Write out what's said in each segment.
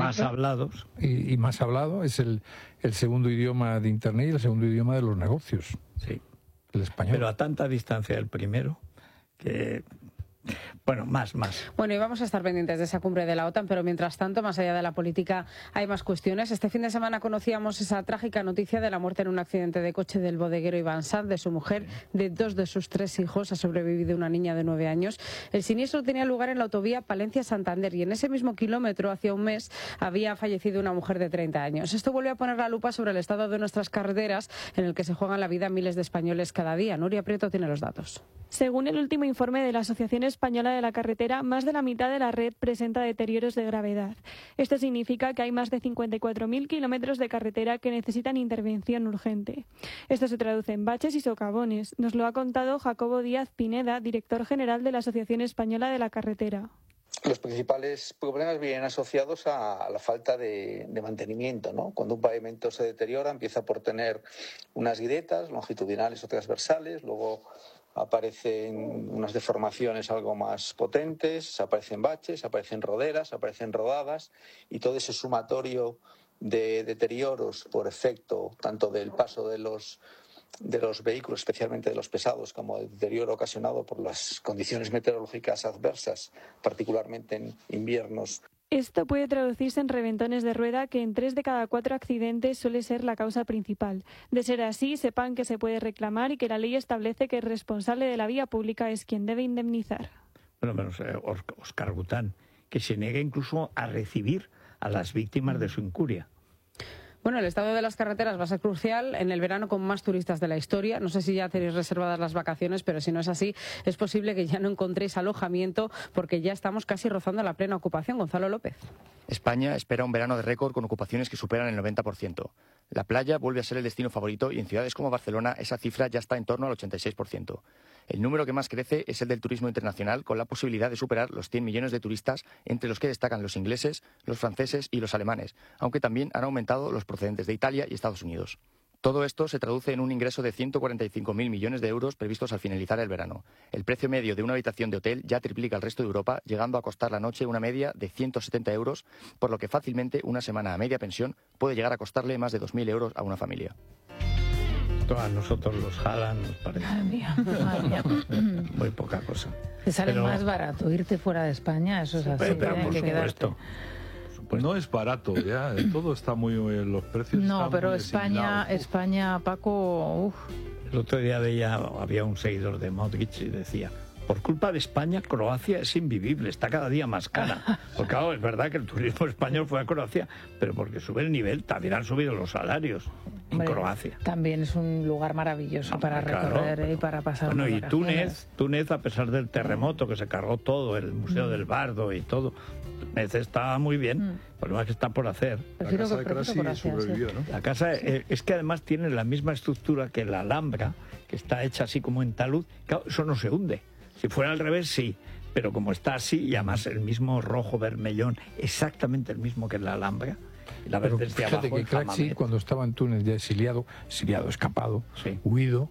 más hablados. Y más hablado, es el segundo idioma de Internet y el segundo idioma de los negocios. Sí. El español. Pero a tanta distancia del primero que... Bueno, más. Bueno, y vamos a estar pendientes de esa cumbre de la OTAN, pero mientras tanto, más allá de la política, hay más cuestiones. Este fin de semana conocíamos esa trágica noticia de la muerte en un accidente de coche del bodeguero Iván Sanz, de su mujer, de 2 de sus 3 hijos. Ha sobrevivido una niña de 9 años. El siniestro tenía lugar en la autovía Palencia-Santander y en ese mismo kilómetro, hacía un mes, había fallecido una mujer de 30 años. Esto vuelve a poner la lupa sobre el estado de nuestras carreteras, en el que se juegan la vida miles de españoles cada día. Nuria Prieto tiene los datos. Según el último informe de la Asociación Española de la Carretera, más de la mitad de la red presenta deterioros de gravedad. Esto significa que hay más de 54.000 kilómetros de carretera que necesitan intervención urgente. Esto se traduce en baches y socavones. Nos lo ha contado Jacobo Díaz Pineda, director general de la Asociación Española de la Carretera. Los principales problemas vienen asociados a la falta de mantenimiento, ¿no? Cuando un pavimento se deteriora, empieza por tener unas grietas longitudinales o transversales, luego aparecen unas deformaciones algo más potentes, aparecen baches, aparecen roderas, aparecen rodadas, y todo ese sumatorio de deterioros por efecto tanto del paso de los vehículos, especialmente de los pesados, como el deterioro ocasionado por las condiciones meteorológicas adversas, particularmente en inviernos. Esto puede traducirse en reventones de rueda, que en 3 de cada 4 accidentes suele ser la causa principal. De ser así, sepan que se puede reclamar y que la ley establece que el responsable de la vía pública es quien debe indemnizar. Bueno, menos Óscar Bután, que se niega incluso a recibir a las víctimas de su incuria. Bueno, el estado de las carreteras va a ser crucial en el verano con más turistas de la historia. No sé si ya tenéis reservadas las vacaciones, pero si no es así, es posible que ya no encontréis alojamiento porque ya estamos casi rozando la plena ocupación. Gonzalo López. España espera un verano de récord con ocupaciones que superan el 90%. La playa vuelve a ser el destino favorito y en ciudades como Barcelona esa cifra ya está en torno al 86%. El número que más crece es el del turismo internacional, con la posibilidad de superar los 100 millones de turistas, entre los que destacan los ingleses, los franceses y los alemanes, aunque también han aumentado los procedentes de Italia y Estados Unidos. Todo esto se traduce en un ingreso de 145.000 millones de euros previstos al finalizar el verano. El precio medio de una habitación de hotel ya triplica el resto de Europa, llegando a costar la noche una media de 170 euros, por lo que fácilmente una semana a media pensión puede llegar a costarle más de 2.000 euros a una familia. A nosotros los jalan, nos parece. Madre mía. Muy poca cosa. Te sale Pero más barato irte fuera de España, eso es así. Pero por que supuesto. No es barato, ya todo está muy... los precios no, están pero muy España, Paco... El otro día había un seguidor de Modric y decía: por culpa de España, Croacia es invivible, está cada día más cara. Porque claro, es verdad que el turismo español fue a Croacia, pero porque sube el nivel, también han subido los salarios en Croacia. También es un lugar maravilloso para recorrer y para pasar. Bueno, y vacaciones. Túnez, a pesar del terremoto que se cargó todo, el Museo del Bardo y todo, Túnez está muy bien, por lo más que está por hacer. La casa de Crasi sobrevivió, ¿no? La casa es que además tiene la misma estructura que la Alhambra, que está hecha así como en talud. Claro, eso no se hunde. Si fuera al revés, sí, pero como está así, y además el mismo rojo vermellón, exactamente el mismo que en la Alhambra, y la ves desde fíjate abajo. Que Craxi, cuando estaba en Túnez ya exiliado, escapado, huido,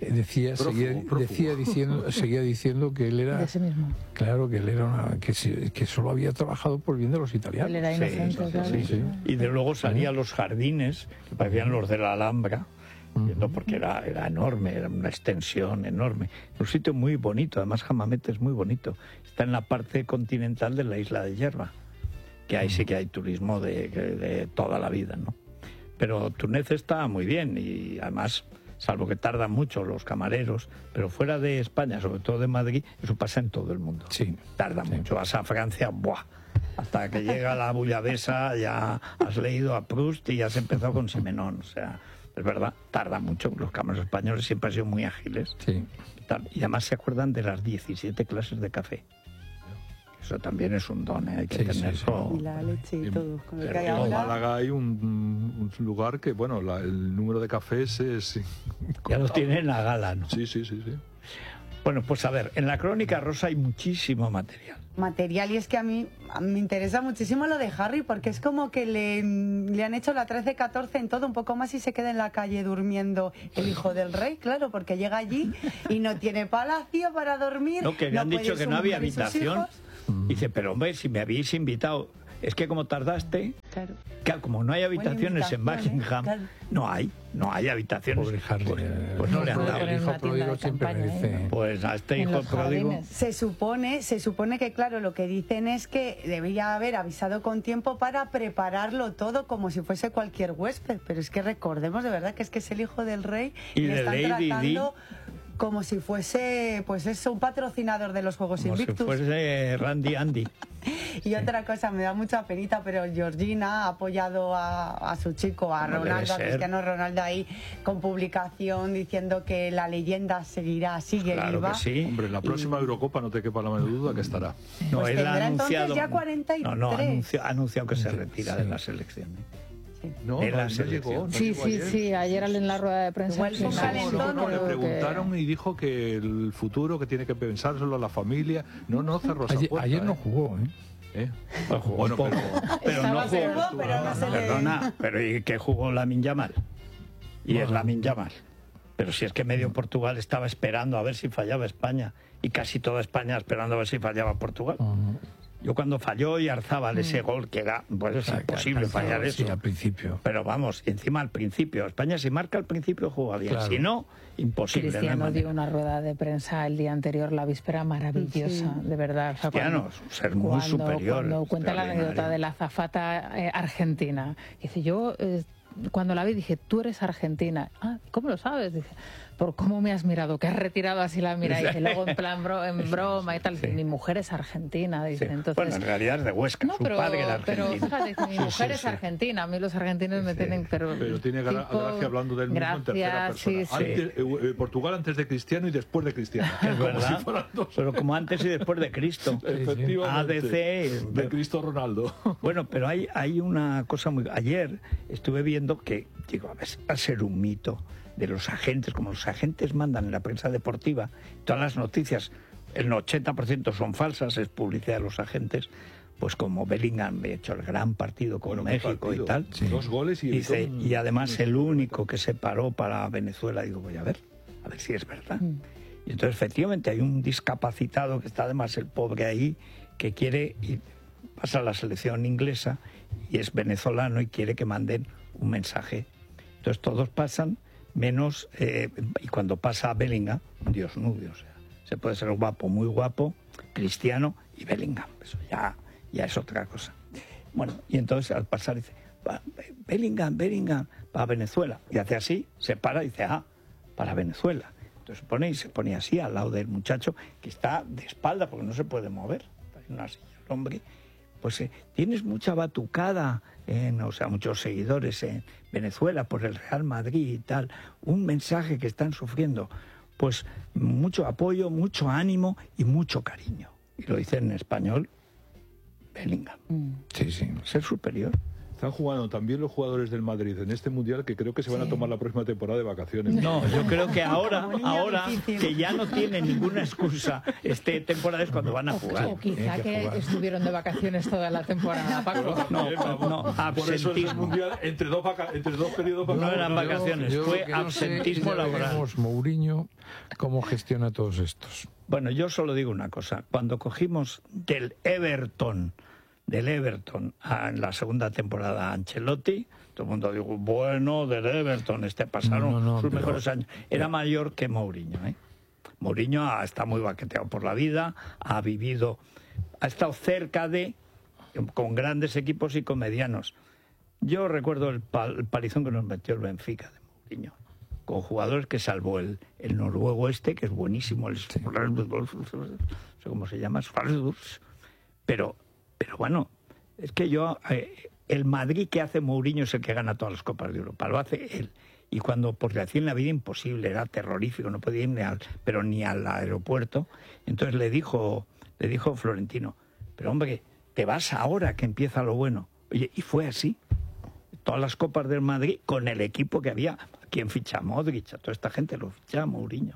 seguía diciendo que él era... De ese mismo. Claro, que él era que solo había trabajado por bien de los italianos. Él era inocente, claro. Sí. Y de luego salía a los jardines, que parecían los de la Alhambra, porque era enorme, era una extensión enorme. Un sitio muy bonito, además Hammamet es muy bonito. Está en la parte continental de la isla de Yerba, que ahí sí que hay turismo de toda la vida, ¿no? Pero Túnez está muy bien y además, salvo que tardan mucho los camareros, pero fuera de España, sobre todo de Madrid, eso pasa en todo el mundo. Sí. Tarda mucho. Vas a Francia, ¡buah! Hasta que llega la bullabesa ya has leído a Proust y ya has empezado con Simenón, o sea... Es verdad, tarda mucho. Los camareros españoles siempre han sido muy ágiles. Sí. Y además se acuerdan de las 17 clases de café. Eso también es un don, ¿eh? Hay que tenerlo. Y la leche y todo. Con el que hay En ahora. Málaga hay un lugar que, bueno, el número de cafés es... Ya los tienen a gala, ¿no? Sí. Bueno, pues a ver, en la Crónica Rosa hay muchísimo material. Y es que a mí me interesa muchísimo lo de Harry, porque es como que le han hecho la 13-14 en todo, un poco más, y se queda en la calle durmiendo el hijo del rey, claro, porque llega allí y no tiene palacio para dormir. No, que le han dicho que no había habitación. Dice, pero hombre, si me habéis invitado, es que como tardaste, Claro. como no hay habitaciones en Buckingham, claro. no hay habitaciones. Pobre Harry. Pues no le han puede dado. poner El hijo una tienda pródigo de siempre campaña, merece. Pues a este En hijo los pródigo. jardines. Se supone que, claro, lo que dicen es que debía haber avisado con tiempo para prepararlo todo como si fuese cualquier huésped. Pero es que recordemos de verdad que es el hijo del rey Y le de están Lady tratando como si fuese, pues eso, un patrocinador de los Juegos Como si Invictus. fuese Randy Andy. Y otra cosa, me da mucha penita, pero Georgina ha apoyado a su chico, a Como debe Ronaldo, a ser. Cristiano Ronaldo ahí con publicación diciendo que la leyenda sigue Claro viva. que sí. Hombre, la próxima Eurocopa no te quepa la menor duda que estará. No, Pues él tendrá ha entonces anunciado. ya 43. No, ha anunciado que se retira de la selección. No, Era no selección. llegó. No Sí, llegó sí, ayer. sí, ayer en la rueda de prensa. Igual final, fue un calentón, No, le creo que- preguntaron y dijo que el futuro, que tiene que pensárselo la familia. No cerró esa puerta. Ayer no jugó, ¿eh? Jugó Bueno, un poco. Pero no Estaba seguro, jugó. pero no se le- Perdona, pero ¿y qué jugó Lamine Yamal? Y es Lamine Yamal. Pero si es que medio Portugal estaba esperando a ver si fallaba España. Y casi toda España esperando a ver si fallaba Portugal. Yo cuando falló y Arzábal ese gol, que era, pues es imposible fallar eso. Sí, al principio. Pero vamos, encima al principio. España si marca al principio juega bien. Claro. Si no, imposible. no hay Cristiano dio manera. una rueda de prensa el día anterior, la víspera, maravillosa, de verdad. O sea, Cristiano es un ser muy superior, Cuando cuenta la extraordinario. anécdota de la azafata argentina, dice, yo cuando la vi dije, tú eres argentina. Ah, ¿cómo lo sabes? Dije, por cómo me has mirado, que has retirado así la mirada. Y dice, luego en plan en broma y tal, Sí. mi mujer es argentina. Dice, Sí. entonces, Bueno, en realidad es de Huesca, no, su padre era pero argentino. fíjate, dice, mi mujer es argentina, a mí los argentinos me tienen... Pero tiene gracia hablando del mismo en tercera persona. Sí, sí. Antes, Portugal antes de Cristiano y después de Cristiano. Es Como verdad, si fueran dos. pero como antes y después de Cristo. Efectivamente. ADC. De Cristo Ronaldo. Bueno, pero hay una cosa muy... Ayer estuve viendo que, digo, a ver, va a ser un mito de los agentes, como los agentes mandan en la prensa deportiva, todas las noticias, el 80% son falsas, es publicidad de los agentes, pues como Bellingham ha hecho el gran partido con México y tal. Sí. 2 goles y... Dice, y además el único que se paró para Venezuela, digo, voy a ver si es verdad. Y entonces efectivamente hay un discapacitado que está además el pobre ahí, que quiere ir, pasa a la selección inglesa y es venezolano y quiere que manden un mensaje. Entonces todos pasan, menos, y cuando pasa a Bellingham, Dios nudo, o sea, se puede ser guapo, muy guapo, Cristiano y Bellingham, eso ya es otra cosa. Bueno, y entonces al pasar dice, Bellingham, para Venezuela, y hace así, se para y dice, para Venezuela. Entonces se pone así al lado del muchacho que está de espalda porque no se puede mover, está en una silla el hombre. Pues tienes mucha batucada, o sea, muchos seguidores en Venezuela por el Real Madrid y tal, un mensaje que están sufriendo, pues mucho apoyo, mucho ánimo y mucho cariño. Y lo dice en español Bellingham. Sí, sí. Ser superior. Están jugando también los jugadores del Madrid en este Mundial que creo que se van a tomar la próxima temporada de vacaciones. No, yo creo que ahora difícil. que ya no tienen ninguna excusa temporada es cuando van a jugar. O quizá que estuvieron de vacaciones toda la temporada, Paco. No, Por eso es el absentismo. Mundial entre dos periodos No eran vacaciones, Yo fue lo que no sé absentismo es, ya laboral. veremos Mourinho cómo gestiona todos estos. Bueno, yo solo digo una cosa. Cuando cogimos del Everton en la segunda temporada a Ancelotti, todo el mundo dijo, bueno, del Everton, pasaron No, sus pero- mejores años. Era mayor que Mourinho, ¿eh? Mourinho está muy baqueteado por la vida, ha estado cerca con grandes equipos y con medianos. Yo recuerdo el palizón que nos metió el Benfica de Mourinho, con jugadores que salvó el noruego que es buenísimo, no sé cómo se llama, pero bueno, es que el Madrid que hace Mourinho es el que gana todas las Copas de Europa, lo hace él. Y porque hacía en la vida imposible, era terrorífico, no podía ir ni al aeropuerto. Entonces le dijo Florentino, pero hombre, te vas ahora que empieza lo bueno. Oye, y fue así. Todas las Copas del Madrid con el equipo que había. ¿Quién ficha a Modric? A toda esta gente lo ficha a Mourinho.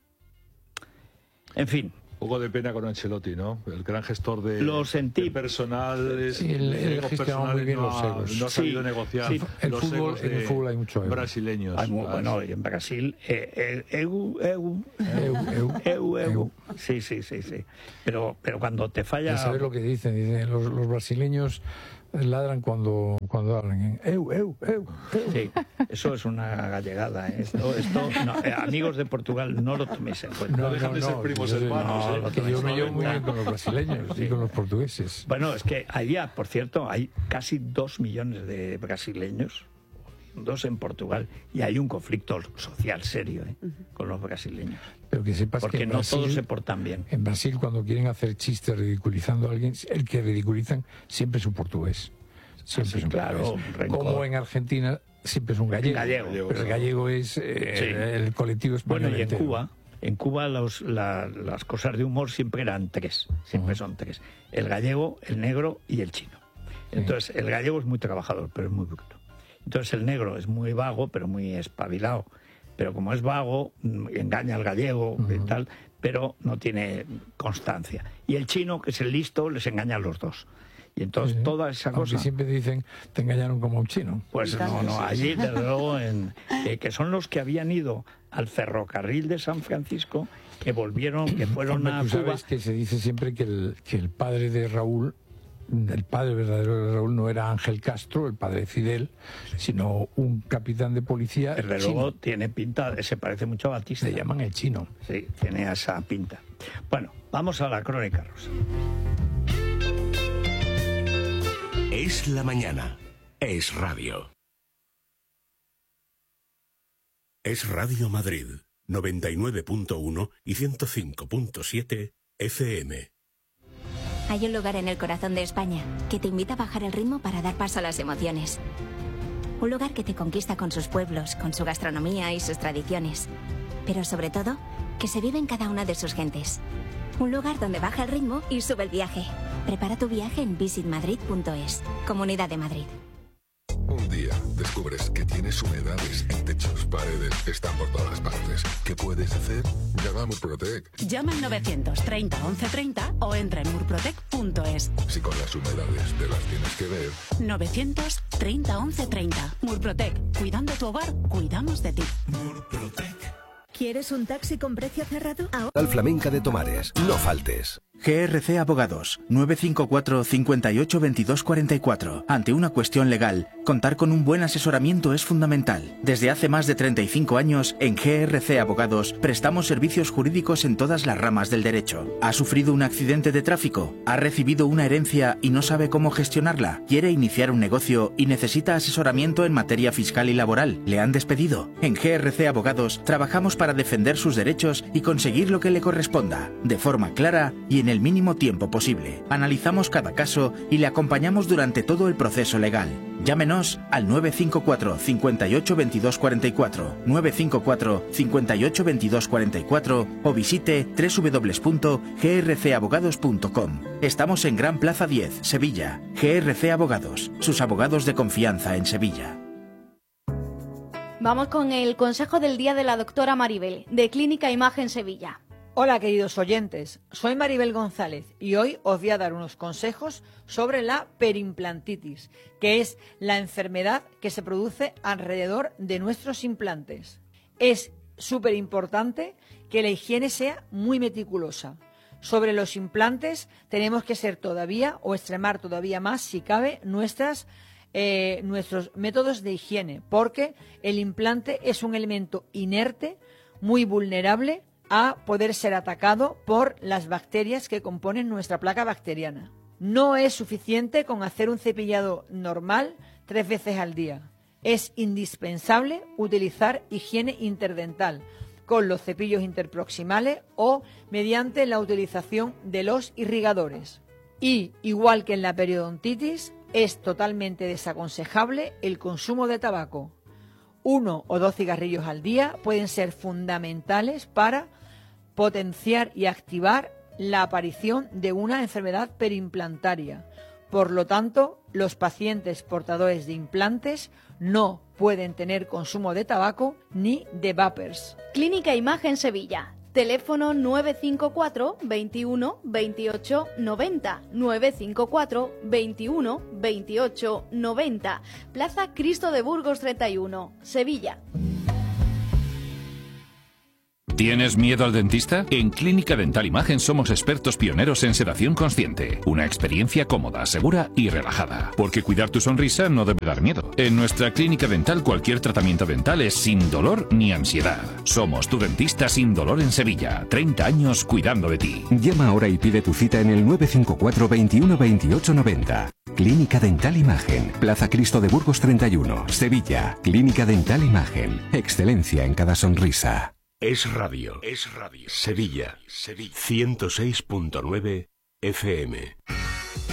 En fin. Un poco de pena con Ancelotti, ¿no? El gran gestor de, Lo sentí. de personales, Sí, él egos gestionaba muy personales, bien no los ha- egos. No ha sabido Sí, negociar sí. En los egos el fútbol hay mucho ego. brasileños. Bueno, y en Brasil, eu. Sí. Pero cuando te falla... Ya sabes lo que dicen los brasileños ladran cuando hablan. Eu. Sí, eso es una gallegada. Esto no, amigos de Portugal, no lo toméis en cuenta. No dejan de ser primos hermanos. Yo me llevo muy bien con los brasileños y con los portugueses. Bueno, es que allá, por cierto, hay casi 2 millones de brasileños, 2 en Portugal, y hay un conflicto social serio con los brasileños. Pero que sepas porque que no Brasil, todos se portan bien. En Brasil, cuando quieren hacer chistes ridiculizando a alguien, el que ridiculizan siempre es un portugués. Siempre es un portugués. Como en Argentina siempre es un gallego. Pero el gallego es el colectivo español. Bueno, y entero. En Cuba las cosas de humor siempre eran 3, siempre son 3. El gallego, el negro y el chino. Entonces, el gallego es muy trabajador, pero es muy bruto. Entonces, el negro es muy vago, pero muy espabilado. Pero como es vago, engaña al gallego y tal, pero no tiene constancia. Y el chino, que es el listo, les engaña a los dos. Y entonces toda esa cosa... Aunque siempre dicen, te engañaron como un chino. Pues no, allí desde luego, que son los que habían ido al ferrocarril de San Francisco, que volvieron, que fueron a Cuba. Sabes que se dice siempre que el padre de Raúl, el padre verdadero de Raúl no era Ángel Castro, el padre de Fidel, sino un capitán de policía. Desde luego tiene pinta, se parece mucho a Batista. Le llaman el chino. Sí, tiene esa pinta. Bueno, vamos a la crónica rosa. Es la mañana. Es radio. Es Radio Madrid, 99.1 y 105.7 FM. Hay un lugar en el corazón de España que te invita a bajar el ritmo para dar paso a las emociones. Un lugar que te conquista con sus pueblos, con su gastronomía y sus tradiciones. Pero sobre todo, que se vive en cada una de sus gentes. Un lugar donde baja el ritmo y sube el viaje. Prepara tu viaje en visitmadrid.es, Comunidad de Madrid. Un día descubres que tienes humedades en techos, paredes, están por todas partes. ¿Qué puedes hacer? Llama a Murprotec. Llama al 930 1130 o entra en murprotec.es. Si con las humedades te las tienes que ver. 930 1130. Murprotec. Cuidando tu hogar, cuidamos de ti. Murprotec. ¿Quieres un taxi con precio cerrado? Al Flamenca de Tomares, no faltes. GRC Abogados, 954 58 22 44. Ante una cuestión legal, contar con un buen asesoramiento es fundamental. Desde hace más de 35 años, en GRC Abogados, prestamos servicios jurídicos en todas las ramas del derecho. ¿Ha sufrido un accidente de tráfico? ¿Ha recibido una herencia y no sabe cómo gestionarla? ¿Quiere iniciar un negocio y necesita asesoramiento en materia fiscal y laboral? ¿Le han despedido? En GRC Abogados, trabajamos para defender sus derechos y conseguir lo que le corresponda, de forma clara y en el mínimo tiempo posible. Analizamos cada caso y le acompañamos durante todo el proceso legal. Llámenos al 954 58 22 44, 954 58 22 44 o visite www.grcabogados.com. Estamos en Gran Plaza 10, Sevilla. GRC Abogados, sus abogados de confianza en Sevilla. Vamos con el consejo del día de la doctora Maribel, de Clínica Imagen Sevilla. Hola queridos oyentes, soy Maribel González y hoy os voy a dar unos consejos sobre la perimplantitis, que es la enfermedad que se produce alrededor de nuestros implantes. Es súper importante que la higiene sea muy meticulosa. Sobre los implantes tenemos que ser todavía o extremar todavía más, si cabe, nuestros métodos de higiene, porque el implante es un elemento inerte, muy vulnerable a poder ser atacado por las bacterias que componen nuestra placa bacteriana. No es suficiente con hacer un cepillado normal 3 veces al día. Es indispensable utilizar higiene interdental con los cepillos interproximales o mediante la utilización de los irrigadores. Y, igual que en la periodontitis, es totalmente desaconsejable el consumo de tabaco. 1 o 2 cigarrillos al día pueden ser fundamentales para potenciar y activar la aparición de una enfermedad perimplantaria. Por lo tanto, los pacientes portadores de implantes no pueden tener consumo de tabaco ni de vapers. Clínica Imagen Sevilla. Teléfono 954 21 28 90, 954 21 28 90, Plaza Cristo de Burgos 31, Sevilla. ¿Tienes miedo al dentista? En Clínica Dental Imagen somos expertos pioneros en sedación consciente. Una experiencia cómoda, segura y relajada. Porque cuidar tu sonrisa no debe dar miedo. En nuestra clínica dental cualquier tratamiento dental es sin dolor ni ansiedad. Somos tu dentista sin dolor en Sevilla. 30 años cuidando de ti. Llama ahora y pide tu cita en el 954 21 28 90. Clínica Dental Imagen. Plaza Cristo de Burgos 31, Sevilla. Clínica Dental Imagen. Excelencia en cada sonrisa. Es Radio. Sevilla. 106.9 FM.